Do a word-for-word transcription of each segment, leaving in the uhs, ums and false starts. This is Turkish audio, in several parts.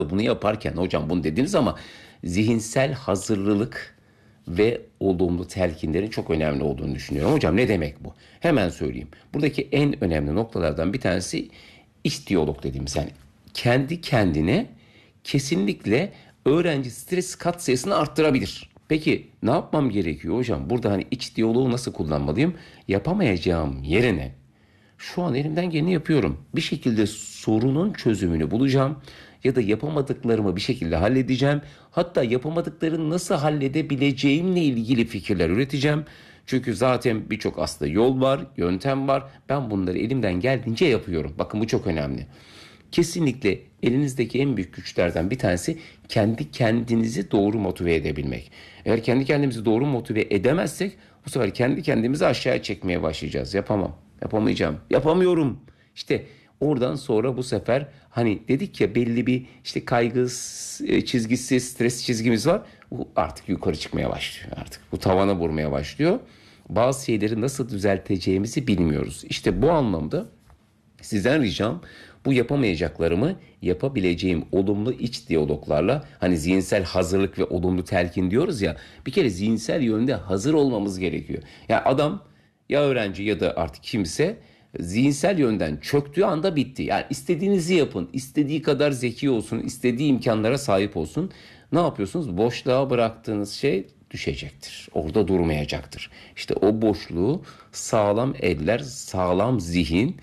Bunu yaparken hocam bunu dediniz ama zihinsel hazırlılık ve olumlu telkinlerin çok önemli olduğunu düşünüyorum. Hocam ne demek bu? Hemen söyleyeyim. Buradaki en önemli noktalardan bir tanesi iç diyalog dediğimiz, yani kendi kendine kesinlikle öğrenci stres katsayısını arttırabilir. Peki ne yapmam gerekiyor hocam? Burada hani iç diyaloğu nasıl kullanmalıyım? Yapamayacağım yerine şu an elimden geleni yapıyorum. Bir şekilde sorunun çözümünü bulacağım ya da yapamadıklarımı bir şekilde halledeceğim. Hatta yapamadıklarını nasıl halledebileceğimle ilgili fikirler üreteceğim. Çünkü zaten birçok aslında yol var, yöntem var. Ben bunları elimden geldiğince yapıyorum. Bakın bu çok önemli. Kesinlikle elinizdeki en büyük güçlerden bir tanesi kendi kendinizi doğru motive edebilmek. Eğer kendi kendimizi doğru motive edemezsek bu sefer kendi kendimizi aşağıya çekmeye başlayacağız. Yapamam, yapamayacağım, yapamıyorum. İşte oradan sonra bu sefer hani dedik ya, belli bir işte kaygı çizgisi, stres çizgimiz var. Bu artık yukarı çıkmaya başlıyor artık. Bu tavana vurmaya başlıyor. Bazı şeyleri nasıl düzelteceğimizi bilmiyoruz. İşte bu anlamda sizden ricam bu yapamayacaklarımı yapabileceğim olumlu iç diyaloglarla, hani zihinsel hazırlık ve olumlu telkin diyoruz ya, bir kere zihinsel yönde hazır olmamız gerekiyor. Ya adam, ya öğrenci ya da artık kimse zihinsel yönden çöktüğü anda bitti. Yani istediğinizi yapın, istediği kadar zeki olsun, istediği imkanlara sahip olsun. Ne yapıyorsunuz? Boşluğa bıraktığınız şey düşecektir. Orada durmayacaktır. İşte o boşluğu sağlam eller, sağlam zihin,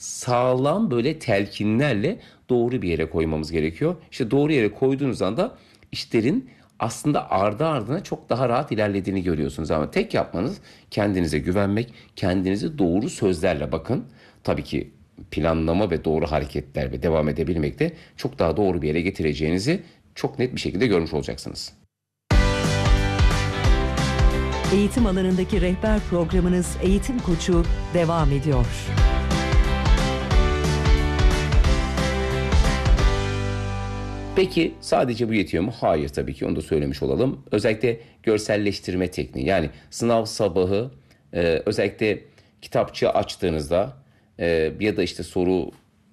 sağlam böyle telkinlerle doğru bir yere koymamız gerekiyor. İşte doğru yere koyduğunuz anda işlerin aslında ardı ardına çok daha rahat ilerlediğini görüyorsunuz. Ama tek yapmanız kendinize güvenmek, kendinizi doğru sözlerle, bakın tabii ki planlama ve doğru hareketler ve devam edebilmekte çok daha doğru bir yere getireceğinizi çok net bir şekilde görmüş olacaksınız. Eğitim alanındaki rehber programınız Eğitim Koçu devam ediyor. Peki sadece bu yetiyor mu? Hayır, tabii ki onu da söylemiş olalım. Özellikle görselleştirme tekniği, yani sınav sabahı e, özellikle kitapçığı açtığınızda e, ya da işte soru,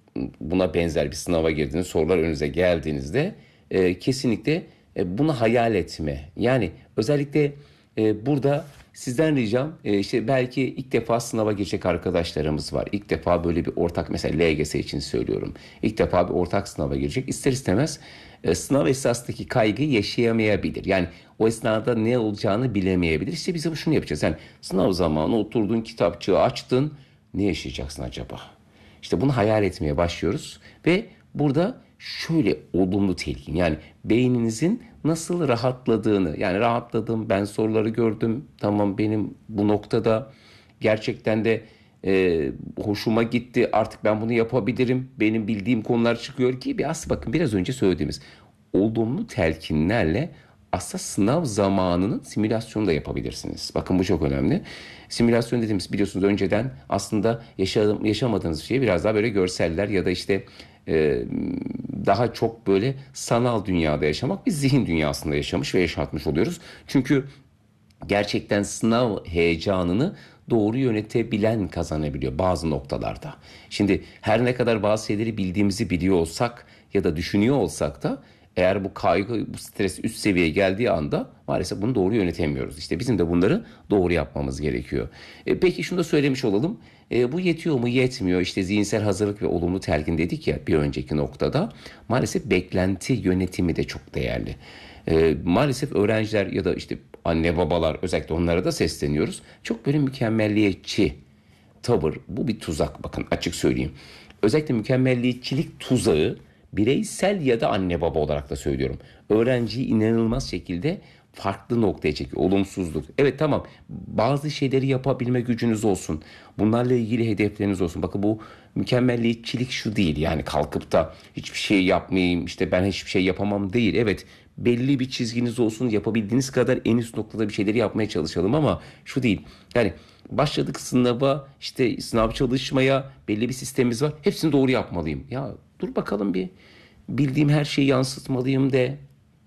buna benzer bir sınava girdiğiniz sorular önünüze geldiğinizde e, kesinlikle e, bunu hayal etme. Yani özellikle e, burada sizden ricam e, işte belki ilk defa sınava girecek arkadaşlarımız var. İlk defa böyle bir ortak, mesela L G S için söylüyorum. İlk defa bir ortak sınava girecek. İster istemez e, sınav esnasındaki kaygıyı yaşayamayabilir. Yani o esnada ne olacağını bilemeyebilir. İşte biz de şunu yapacağız. Yani sınav zamanı oturdun, kitapçığı açtın. Ne yaşayacaksın acaba? İşte bunu hayal etmeye başlıyoruz ve burada şöyle olumlu telkin, yani beyninizin nasıl rahatladığını, yani rahatladım, ben soruları gördüm, tamam benim bu noktada gerçekten de e, hoşuma gitti, artık ben bunu yapabilirim, benim bildiğim konular çıkıyor ki bir aslında bakın biraz önce söylediğimiz olumlu telkinlerle aslında sınav zamanının simülasyonu da yapabilirsiniz. Bakın bu çok önemli. Simülasyon dediğimiz, biliyorsunuz önceden aslında yaşam, yaşamadığınız şeyi biraz daha böyle görseller ya da işte e, daha çok böyle sanal dünyada yaşamak, biz zihin dünyasında yaşamış ve yaşatmış oluyoruz. Çünkü gerçekten sınav heyecanını doğru yönetebilen kazanabiliyor bazı noktalarda. Şimdi her ne kadar bazı şeyleri bildiğimizi biliyor olsak ya da düşünüyor olsak da eğer bu kaygı, bu stres üst seviyeye geldiği anda maalesef bunu doğru yönetemiyoruz. İşte bizim de bunları doğru yapmamız gerekiyor. E, peki şunu da söylemiş olalım. E, bu yetiyor mu? Yetmiyor. İşte zihinsel hazırlık ve olumlu telkin dedik ya bir önceki noktada. Maalesef beklenti yönetimi de çok değerli. E, maalesef öğrenciler ya da işte anne babalar, özellikle onlara da sesleniyoruz. Çok böyle mükemmelliyetçi tavır. Bu bir tuzak, bakın açık söyleyeyim. Özellikle mükemmelliyetçilik tuzağı, bireysel ya da anne baba olarak da söylüyorum, öğrenciyi inanılmaz şekilde farklı noktaya çekiyor. Olumsuzluk. Evet tamam, bazı şeyleri yapabilme gücünüz olsun. Bunlarla ilgili hedefleriniz olsun. Bakın bu mükemmelliyetçilik şu değil. Yani kalkıp da hiçbir şey yapmayayım, işte ben hiçbir şey yapamam değil. Evet, belli bir çizginiz olsun. Yapabildiğiniz kadar en üst noktada bir şeyleri yapmaya çalışalım ama şu değil. Yani başladık sınava, işte sınav çalışmaya, belli bir sistemimiz var. Hepsini doğru yapmalıyım. Ya dur bakalım bir, bildiğim her şeyi yansıtmalıyım de.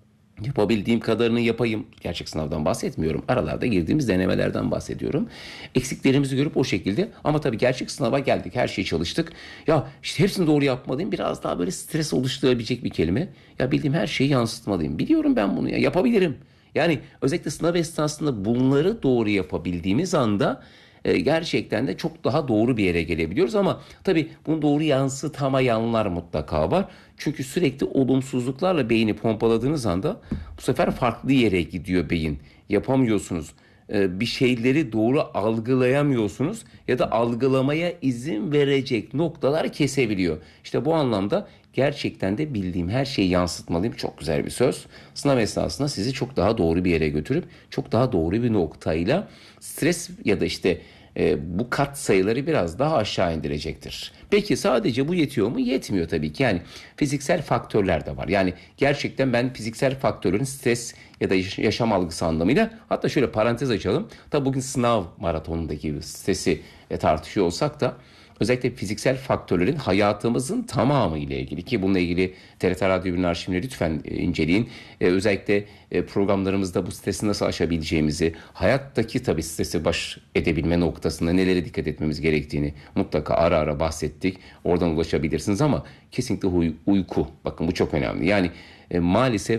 Yapabildiğim kadarını yapayım. Gerçek sınavdan bahsetmiyorum. Aralarda girdiğimiz denemelerden bahsediyorum. Eksiklerimizi görüp o şekilde, ama tabii gerçek sınava geldik. Her şeyi çalıştık. Ya işte hepsini doğru yapmalıyım. Biraz daha böyle stres oluşturabilecek bir kelime. Ya bildiğim her şeyi yansıtmalıyım. Biliyorum ben bunu ya. Yapabilirim. Yani özellikle sınav esnasında bunları doğru yapabildiğimiz anda e, gerçekten de çok daha doğru bir yere gelebiliyoruz. Ama tabii bunu doğru yansıtamayanlar mutlaka var. Çünkü sürekli olumsuzluklarla beyni pompaladığınız anda bu sefer farklı yere gidiyor beyin. Yapamıyorsunuz. E, bir şeyleri doğru algılayamıyorsunuz ya da algılamaya izin verecek noktalar kesebiliyor. İşte bu anlamda gerçekten de bildiğim her şeyi yansıtmalıyım. Çok güzel bir söz. Sınav esnasında sizi çok daha doğru bir yere götürüp çok daha doğru bir noktayla stres ya da işte e, bu kat sayıları biraz daha aşağı indirecektir. Peki sadece bu yetiyor mu? Yetmiyor tabii ki. Yani fiziksel faktörler de var. Yani gerçekten ben fiziksel faktörün stres ya da yaşam algısı anlamıyla, hatta şöyle parantez açalım. Tabii bugün sınav maratonundaki stresi e, tartışıyor olsak da özellikle fiziksel faktörlerin hayatımızın tamamı ile ilgili, ki bununla ilgili T R T Radyo Bilim Arşivleri lütfen e, inceleyin. E, özellikle e, programlarımızda bu stresi nasıl aşabileceğimizi, hayattaki tabii stresi baş edebilme noktasında nelere dikkat etmemiz gerektiğini mutlaka ara ara bahsettik. Oradan ulaşabilirsiniz ama kesinlikle uy- uyku. Bakın bu çok önemli. Yani e, maalesef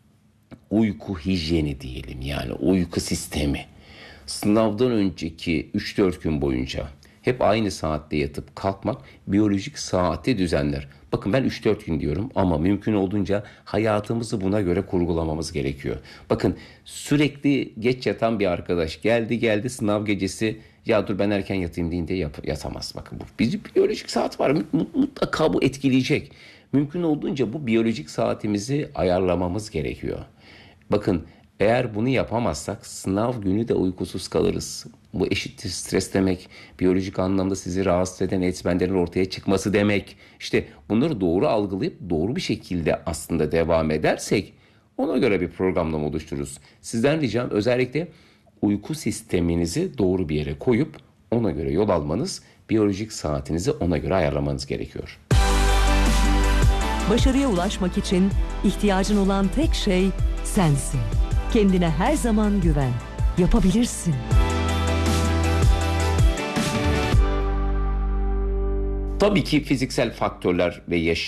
uyku hijyeni diyelim, yani uyku sistemi. Sınavdan önceki üç dört gün boyunca hep aynı saatte yatıp kalkmak biyolojik saati düzenler. Bakın ben üç dört gün diyorum ama mümkün olduğunca hayatımızı buna göre kurgulamamız gerekiyor. Bakın sürekli geç yatan bir arkadaş geldi geldi sınav gecesi, ya dur ben erken yatayım deyince yap- yatamaz. Bakın bu bir biyolojik saat var, mutlaka bu etkileyecek. Mümkün olduğunca bu biyolojik saatimizi ayarlamamız gerekiyor. Bakın eğer bunu yapamazsak sınav günü de uykusuz kalırız. Bu eşittir stres demek. Biyolojik anlamda sizi rahatsız eden etmenlerin ortaya çıkması demek. İşte bunları doğru algılayıp doğru bir şekilde aslında devam edersek ona göre bir programlama oluştururuz. Sizden ricam özellikle uyku sisteminizi doğru bir yere koyup ona göre yol almanız, biyolojik saatinizi ona göre ayarlamanız gerekiyor. Başarıya ulaşmak için ihtiyacın olan tek şey sensin. Kendine her zaman güven. Yapabilirsin. Tabii ki fiziksel faktörler ve yaşam